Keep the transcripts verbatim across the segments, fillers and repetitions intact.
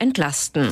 entlasten.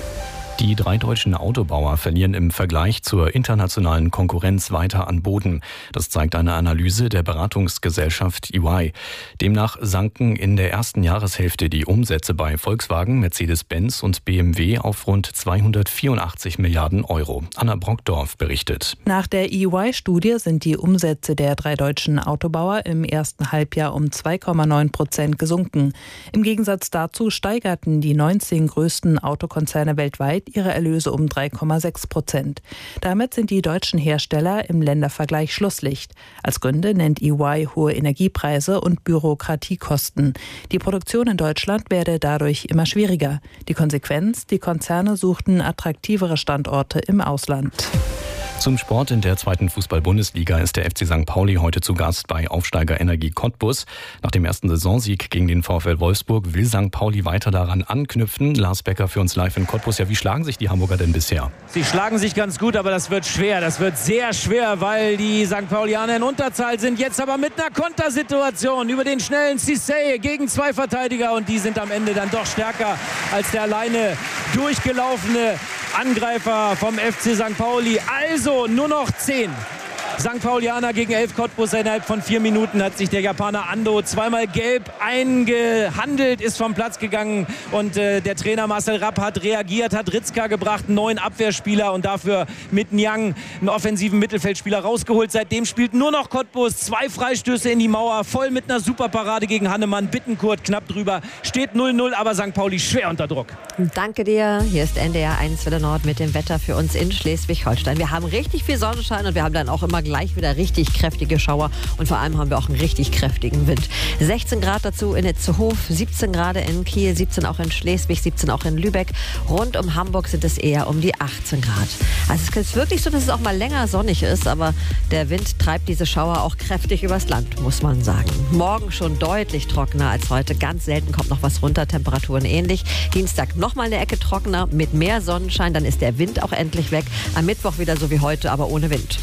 Die drei deutschen Autobauer verlieren im Vergleich zur internationalen Konkurrenz weiter an Boden. Das zeigt eine Analyse der Beratungsgesellschaft E Y. Demnach sanken in der ersten Jahreshälfte die Umsätze bei Volkswagen, Mercedes-Benz und B M W auf rund zweihundertvierundachtzig Milliarden Euro. Anna Brockdorf berichtet. Nach der E Y-Studie sind die Umsätze der drei deutschen Autobauer im ersten Halbjahr um zwei Komma neun Prozent gesunken. Im Gegensatz dazu steigerten die neunzehn größten Autokonzerne weltweit ihre Erlöse um drei Komma sechs Prozent. Damit sind die deutschen Hersteller im Ländervergleich Schlusslicht. Als Gründe nennt E Y hohe Energiepreise und Bürokratiekosten. Die Produktion in Deutschland werde dadurch immer schwieriger. Die Konsequenz: Die Konzerne suchten attraktivere Standorte im Ausland. Zum Sport: In der zweiten Fußball-Bundesliga ist der F C Sankt Pauli heute zu Gast bei Aufsteiger Energie Cottbus. Nach dem ersten Saisonsieg gegen den VfL Wolfsburg will Sankt Pauli weiter daran anknüpfen. Lars Becker für uns live in Cottbus. Ja, wie schlagen sich die Hamburger denn bisher? Sie schlagen sich ganz gut, aber das wird schwer. Das wird sehr schwer, weil die Sankt Paulianer in Unterzahl sind. Jetzt aber mit einer Kontersituation über den schnellen Cissé gegen zwei Verteidiger. Und die sind am Ende dann doch stärker als der alleine durchgelaufene Angreifer vom F C Sankt Pauli. Also nur noch zehn. Sankt Paulianer gegen elf Cottbus. Innerhalb von vier Minuten hat sich der Japaner Ando zweimal gelb eingehandelt, ist vom Platz gegangen und äh, der Trainer Marcel Rapp hat reagiert, hat Ritzka gebracht, einen neuen Abwehrspieler und dafür mit Nyang einen offensiven Mittelfeldspieler rausgeholt. Seitdem spielt nur noch Cottbus, zwei Freistöße in die Mauer, voll mit einer Superparade gegen Hannemann. Bittenkurt knapp drüber, steht null null, aber Sankt Pauli schwer unter Druck. Danke dir. Hier ist N D R eins Welle Nord mit dem Wetter für uns in Schleswig-Holstein. Wir haben richtig viel Sonnenschein und wir haben dann auch immer gleich wieder richtig kräftige Schauer und vor allem haben wir auch einen richtig kräftigen Wind. sechzehn Grad dazu in Itzehoe, siebzehn Grad in Kiel, siebzehn auch in Schleswig, siebzehn auch in Lübeck. Rund um Hamburg sind es eher um die achtzehn Grad. Also es ist wirklich so, dass es auch mal länger sonnig ist, aber der Wind treibt diese Schauer auch kräftig übers Land, muss man sagen. Morgen schon deutlich trockener als heute. Ganz selten kommt noch was runter, Temperaturen ähnlich. Dienstag nochmal eine Ecke trockener mit mehr Sonnenschein, dann ist der Wind auch endlich weg. Am Mittwoch wieder so wie heute, aber ohne Wind.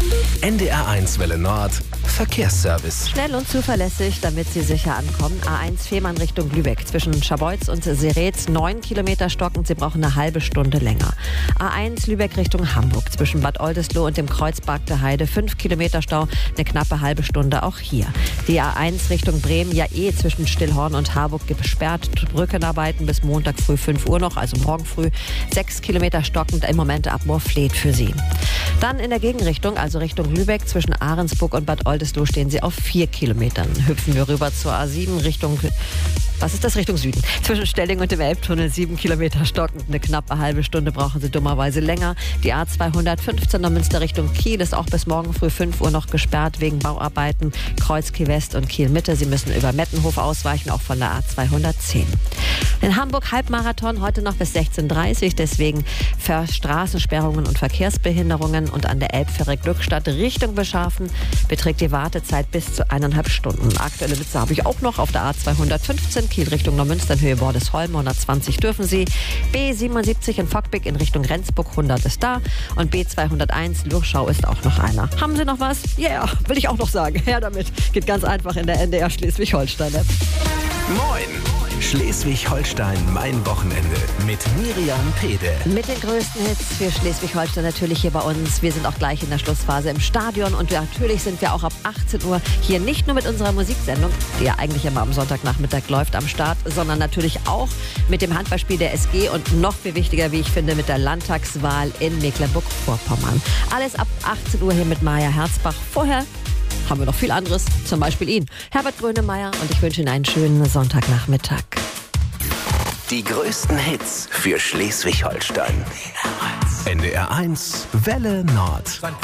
N D R eins Welle Nord Verkehrsservice. Schnell und zuverlässig, damit Sie sicher ankommen. A eins Fehmarn Richtung Lübeck. Zwischen Scharbeutz und Seretz neun Kilometer stockend. Sie brauchen eine halbe Stunde länger. A eins Lübeck Richtung Hamburg. Zwischen Bad Oldesloe und dem Kreuzberg der Heide fünf Kilometer Stau. Eine knappe halbe Stunde auch hier. Die A eins Richtung Bremen ja eh zwischen Stillhorn und Harburg gesperrt. Brückenarbeiten bis Montag früh fünf Uhr noch, also morgen früh. sechs Kilometer stockend im Moment ab Moorfleet für Sie. Dann in der Gegenrichtung, also Richtung Lübeck, zwischen Ahrensburg und Bad Oldesloe stehen Sie auf vier Kilometern. Hüpfen wir rüber zur A sieben Richtung, was ist das, Richtung Süden? Zwischen Stelling und dem Elbtunnel sieben Kilometer stockend. Eine knappe halbe Stunde brauchen Sie dummerweise länger. Die A zweihundertfünfzehn nach Münster Richtung Kiel ist auch bis morgen früh fünf Uhr noch gesperrt wegen Bauarbeiten. Kreuz Kiel West und Kiel Mitte. Sie müssen über Mettenhof ausweichen, auch von der A zweihundertzehn. In Hamburg Halbmarathon heute noch bis sechzehn Uhr dreißig. Deswegen für Straßensperrungen und Verkehrsbehinderungen und an der Elbfähre Glückstadt Richtung Beschafen beträgt die Wartezeit bis zu eineinhalb Stunden. Aktuelle Witze habe ich auch noch auf der A zweihundertfünfzehn. Kiel Richtung Neumünster in Höhe Bordesholm, hundertzwanzig dürfen Sie. B siebenundsiebzig in Fockbeck in Richtung Rendsburg, hundert ist da. Und B zweihunderteins Lurschau ist auch noch einer. Haben Sie noch was? Ja, yeah, will ich auch noch sagen. Her damit. Geht ganz einfach in der N D R Schleswig-Holstein-App. Moin! Schleswig-Holstein, mein Wochenende mit Miriam Pede. Mit den größten Hits für Schleswig-Holstein natürlich hier bei uns. Wir sind auch gleich in der Schlussphase im Stadion und natürlich sind wir auch ab achtzehn Uhr hier nicht nur mit unserer Musiksendung, die ja eigentlich immer am Sonntagnachmittag läuft, am Start, sondern natürlich auch mit dem Handballspiel der S G und noch viel wichtiger, wie ich finde, mit der Landtagswahl in Mecklenburg-Vorpommern. Alles ab achtzehn Uhr hier mit Maja Herzbach. Vorher haben wir noch viel anderes, zum Beispiel ihn, Herbert Grönemeyer, und ich wünsche Ihnen einen schönen Sonntagnachmittag. Die größten Hits für Schleswig-Holstein. N D R eins Welle Nord.